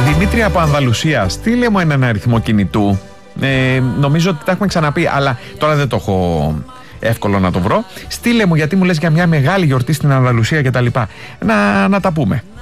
Δημήτρη από Ανδαλουσία, στείλε μου έναν αριθμό κινητού. Νομίζω ότι τα έχουμε ξαναπεί, αλλά τώρα δεν το έχω εύκολο να το βρω. Στείλε μου, γιατί μου λες για μια μεγάλη γιορτή στην Ανδαλουσία κτλ. Να τα πούμε.